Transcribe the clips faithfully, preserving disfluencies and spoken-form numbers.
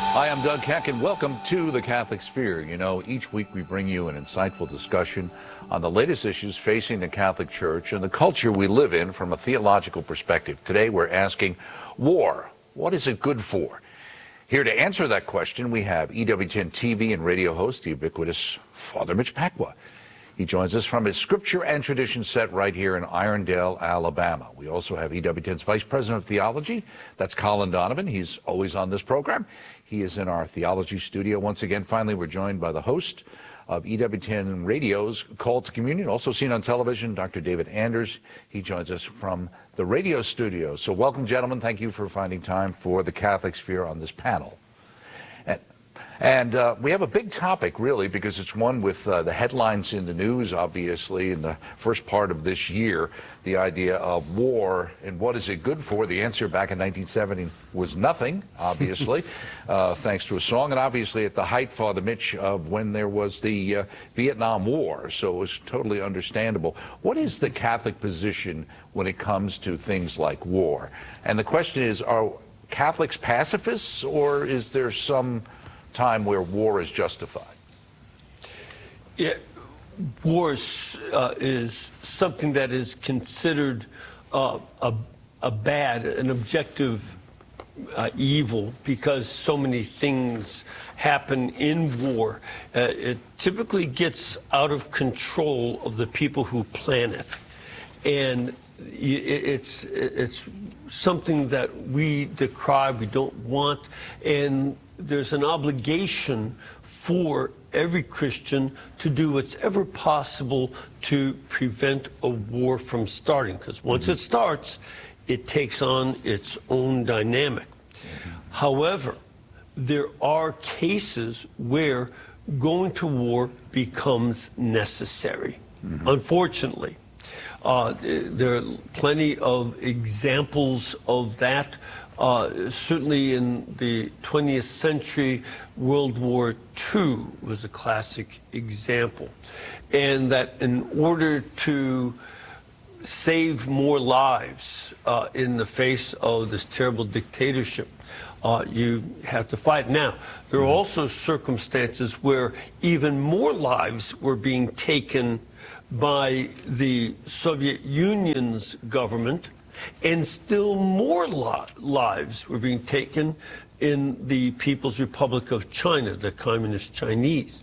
Hi, I'm Doug Keck, and welcome to the Catholic Sphere. You know, each week we bring you an insightful discussion on the latest issues facing the Catholic Church and the culture we live in from a theological perspective. Today we're asking, war, what is it good for? Here to answer that question, we have E W ten T V and radio host, the ubiquitous Father Mitch Pacwa. He joins us from his Scripture and Tradition set right here in Irondale, Alabama. We also have E W ten's Vice President of Theology, that's Colin Donovan. He's always on this program. He is in our theology studio once again. Finally, we're joined by the host of E W ten Radio's Call to Communion, also seen on television, Doctor David Anders. He joins us from the radio studio. So welcome, gentlemen. Thank you for finding time for the Catholic Sphere on this panel. And, and uh, we have a big topic, really, because it's one with uh, the headlines in the news, obviously, in the first part of this year, the idea of war and what is it good for. The answer back in nineteen seventy was nothing, obviously, uh, thanks to a song, and obviously at the height, Father Mitch, of when there was the uh, Vietnam War, so it was totally understandable. What is the Catholic position when it comes to things like war? And the question is, are Catholics pacifists, or is there some time where war is justified? Yeah, war is, uh, is something that is considered uh, a, a bad, an objective uh, evil, because so many things happen in war. Uh, it typically gets out of control of the people who plan it. And it's, it's something that we decry, we don't want, and there's an obligation for every Christian to do what's ever possible to prevent a war from starting, because once mm-hmm. it starts, it takes on its own dynamic. Mm-hmm. However, there are cases where going to war becomes necessary, mm-hmm. unfortunately. Uh, there are plenty of examples of that. Uh, certainly in the twentieth century, World War Two was a classic example. And that in order to save more lives uh, in the face of this terrible dictatorship, uh, you have to fight. Now, there are also circumstances where even more lives were being taken by the Soviet Union's government, and still more li lives were being taken in the People's Republic of China, the Communist Chinese.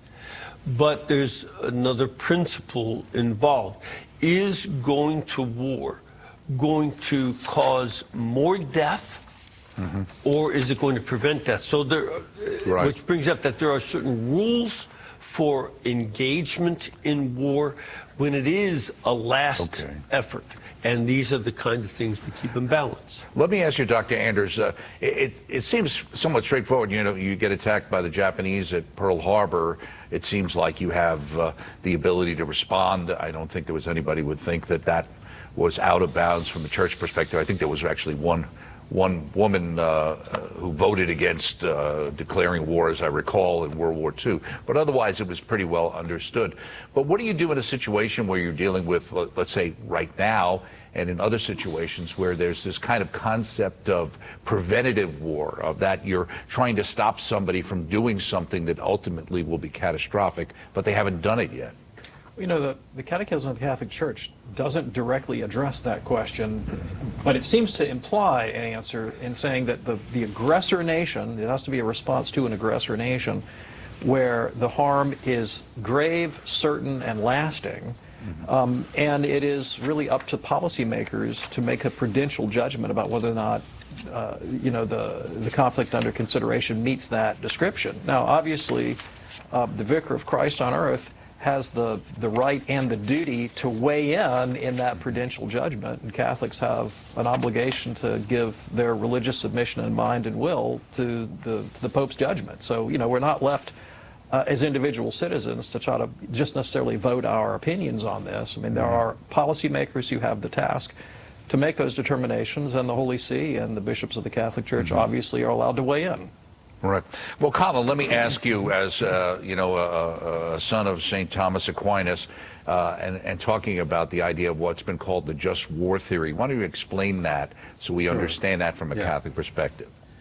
But there's another principle involved. Is going to war going to cause more death, mm-hmm. or is it going to prevent death? So there, right. Which brings up that there are certain rules for engagement in war when it is a last okay. effort. And these are the kind of things we keep in balance. Let me ask you, Doctor Anders, uh, it, it seems somewhat straightforward. You know, you get attacked by the Japanese at Pearl Harbor. It seems like you have uh, the ability to respond. I don't think there was anybody would think that that was out of bounds from a church perspective. I think there was actually one one woman uh, who voted against uh, declaring war, as I recall, in World War Two. But otherwise, it was pretty well understood. But what do you do in a situation where you're dealing with, let's say, right now, and in other situations where there's this kind of concept of preventative war, of that you're trying to stop somebody from doing something that ultimately will be catastrophic, but they haven't done it yet? You know, the, the Catechism of the Catholic Church doesn't directly address that question, but it seems to imply an answer in saying that the, the aggressor nation, it has to be a response to an aggressor nation, where the harm is grave, certain, and lasting. Mm-hmm. um, and it is really up to policymakers to make a prudential judgment about whether or not uh, you know, the, the conflict under consideration meets that description. Now, obviously, uh, the Vicar of Christ on earth has the, the right and the duty to weigh in in that prudential judgment, and Catholics have an obligation to give their religious submission in mind and will to the, to the Pope's judgment. So, you know, we're not left uh, as individual citizens to try to just necessarily vote our opinions on this. I mean, there are policymakers who have the task to make those determinations, and the Holy See and the bishops of the Catholic Church mm-hmm. obviously are allowed to weigh in. Right. Well, Colin, let me ask you, as uh, you know, a, a son of Saint Thomas Aquinas, uh, and, and talking about the idea of what's been called the just war theory. Why don't you explain that so we sure. understand that from a yeah. Catholic perspective?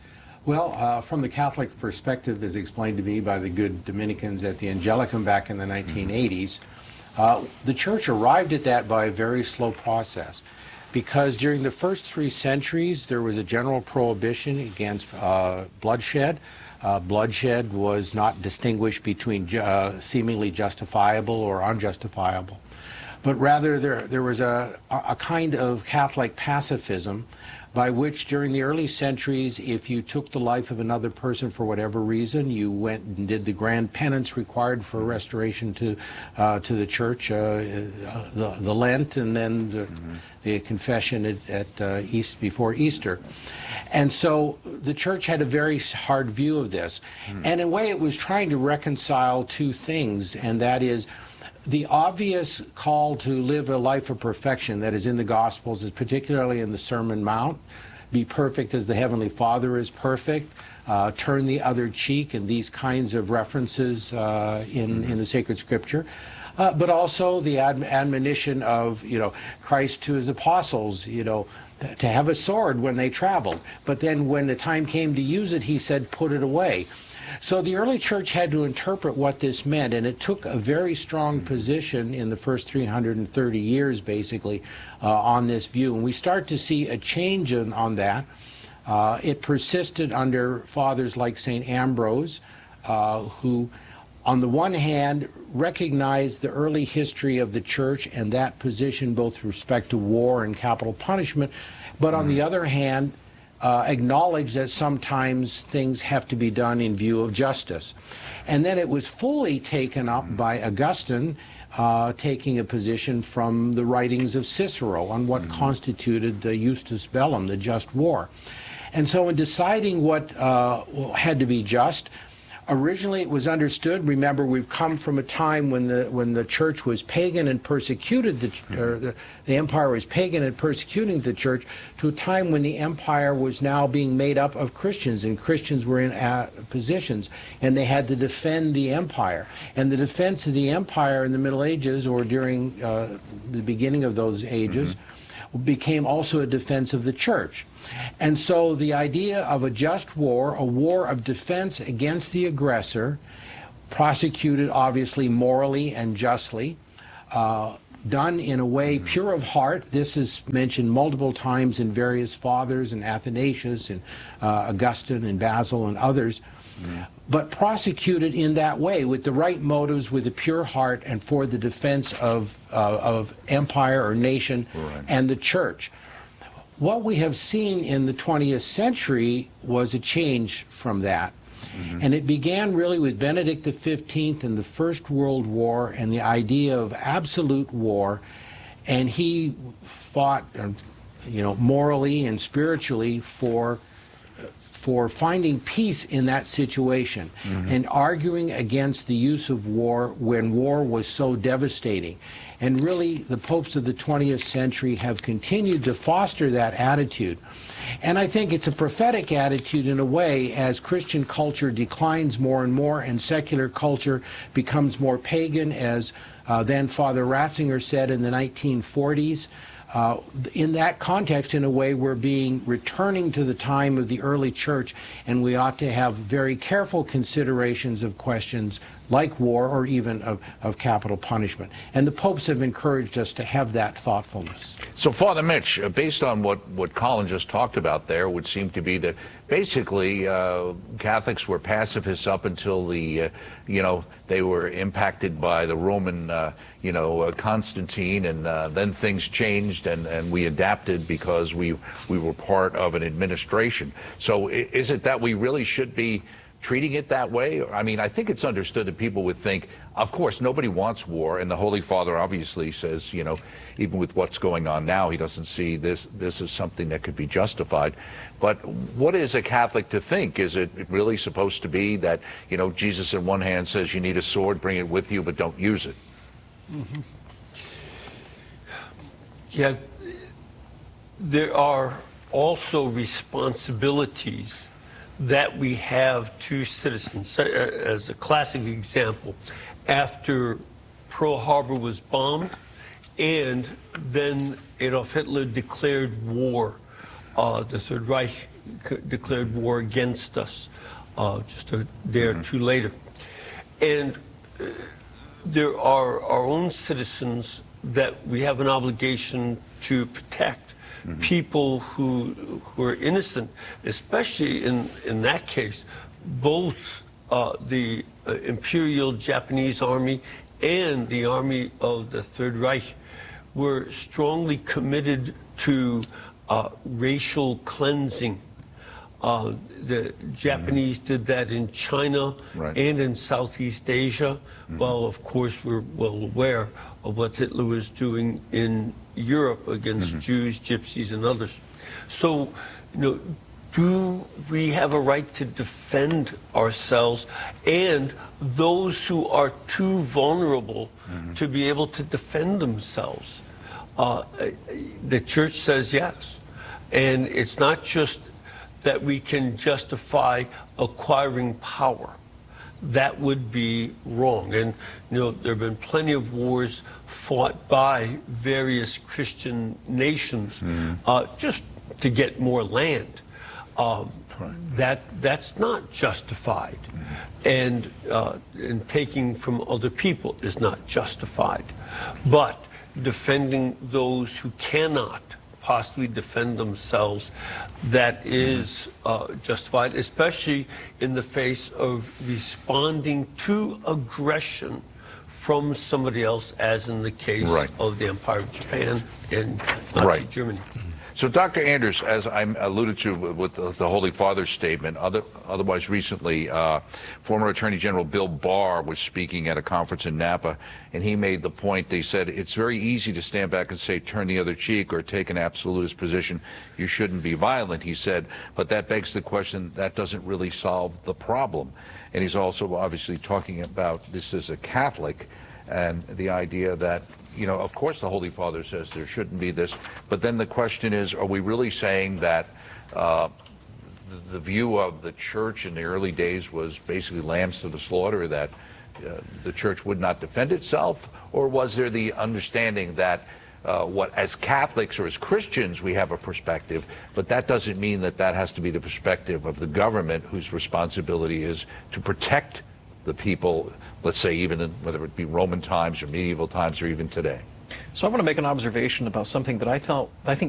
Well, uh, from the Catholic perspective, as explained to me by the good Dominicans at the Angelicum back in the nineteen eighties, uh, the Church arrived at that by a very slow process. Because during the first three centuries, there was a general prohibition against uh, bloodshed. Uh, bloodshed was not distinguished between ju uh, seemingly justifiable or unjustifiable. But rather, there, there was a, a kind of Catholic pacifism by which during the early centuries, if you took the life of another person for whatever reason, you went and did the grand penance required for restoration to uh, to the church, uh, the, the Lent, and then the, mm-hmm. the confession at, at uh, East before Easter. And so the church had a very hard view of this. Mm. And in a way, it was trying to reconcile two things, and that is the obvious call to live a life of perfection that is in the Gospels, is particularly in the Sermon Mount. Be perfect as the Heavenly Father is perfect. Uh, turn the other cheek, and these kinds of references uh, in, in the sacred scripture. Uh, but also the ad admonition of, you know, Christ to his apostles, you know, to have a sword when they traveled. But then when the time came to use it, he said, put it away. So the early church had to interpret what this meant, and it took a very strong position in the first three hundred thirty years, basically, uh, on this view. And we start to see a change in, on that. Uh, it persisted under fathers like Saint Ambrose, uh, who, on the one hand, recognized the early history of the church and that position both with respect to war and capital punishment, but on the other hand, Uh, acknowledge that sometimes things have to be done in view of justice. And then it was fully taken up by Augustine, uh, taking a position from the writings of Cicero on what constituted the Justus Bellum, the just war. And so in deciding what uh, had to be just, originally it was understood, remember we've come from a time when the when the church was pagan and persecuted, the, or the, the empire was pagan and persecuting the church, to a time when the empire was now being made up of Christians, and Christians were in uh, positions, and they had to defend the empire. And the defense of the empire in the Middle Ages, or during uh, the beginning of those ages, mm-hmm. became also a defense of the church. And so the idea of a just war, a war of defense against the aggressor, prosecuted obviously morally and justly, uh, done in a way pure of heart. This is mentioned multiple times in various fathers, and Athanasius, and uh, Augustine, and Basil, and others, mm-hmm. but prosecuted in that way with the right motives, with a pure heart, and for the defense of, uh, of empire or nation right. and the church. What we have seen in the twentieth century was a change from that. Mm-hmm. And it began really with Benedict the fifteenth and the First World War and the idea of absolute war. And he fought, you know, morally and spiritually for for finding peace in that situation, mm-hmm. and arguing against the use of war when war was so devastating. And really, the popes of the twentieth century have continued to foster that attitude. And I think it's a prophetic attitude in a way, as Christian culture declines more and more and secular culture becomes more pagan, as uh, then Father Ratzinger said in the nineteen forties. Uh, in that context, in a way, we're being returning to the time of the early church, and we ought to have very careful considerations of questions like war, or even of, of capital punishment. And the popes have encouraged us to have that thoughtfulness. So, Father Mitch, uh, based on what, what Colin just talked about there, would seem to be that basically uh, Catholics were pacifists up until the, uh, you know, they were impacted by the Roman, uh, you know, uh, Constantine, and uh, then things changed, and, and we adapted because we, we were part of an administration. So is it that we really should be treating it that way? I mean, I think it's understood that people would think, of course, nobody wants war, and the Holy Father obviously says, you know, even with what's going on now, he doesn't see this this is something that could be justified. But what is a Catholic to think? Is it really supposed to be that, you know, Jesus in one hand says you need a sword, bring it with you, but don't use it? Mm-hmm. Yeah, there are also responsibilities that we have to citizens. As a classic example, after Pearl Harbor was bombed, and then Adolf Hitler declared war, uh, the Third Reich c- declared war against us uh, just a day or two later. And uh, there are our own citizens that we have an obligation to protect. Mm-hmm. People who who are innocent, especially in, in that case, both uh, the uh, Imperial Japanese Army and the Army of the Third Reich were strongly committed to uh, racial cleansing. Uh, the Japanese mm-hmm. did that in China right. and in Southeast Asia. Mm-hmm. Well, of course, we're well aware of what Hitler was doing in Europe against mm-hmm. Jews, Gypsies, and others. So, you know, do we have a right to defend ourselves and those who are too vulnerable mm-hmm. to be able to defend themselves? Uh, the church says yes. And it's not just that we can justify acquiring power. That would be wrong. And, you know, there have been plenty of wars fought by various Christian nations mm-hmm. uh, just to get more land. Um, that that's not justified. Mm-hmm. And, uh, and taking from other people is not justified. But defending those who cannot possibly defend themselves, that is uh, justified, especially in the face of responding to aggression from somebody else, as in the case right. of the Empire of Japan and Nazi right. Germany. So, Doctor Anders, as I alluded to with the, the Holy Father's statement, other, otherwise recently, uh, former Attorney General Bill Barr was speaking at a conference in Napa, and he made the point, they said, it's very easy to stand back and say, turn the other cheek or take an absolutist position. You shouldn't be violent, he said, but that begs the question, that doesn't really solve the problem. And he's also obviously talking about this as a Catholic and the idea that, you know, of course the Holy Father says there shouldn't be this, but then the question is, are we really saying that uh, the, the view of the church in the early days was basically lambs to the slaughter, that uh, the church would not defend itself? Or was there the understanding that uh, what, as Catholics or as Christians, we have a perspective, but that doesn't mean that that has to be the perspective of the government, whose responsibility is to protect the people, let's say even in, whether it be Roman times or medieval times or even today? So I want to make an observation about something that I thought I think